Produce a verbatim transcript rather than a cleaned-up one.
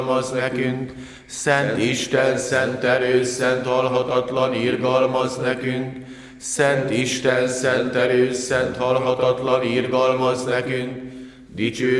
irgalmaz nekünk, Szent Isten, szent erő, szent halhatatlan, irgalmaz nekünk, Szent Isten, szent erő, szent halhatatlan, irgalmaz nekünk, dicső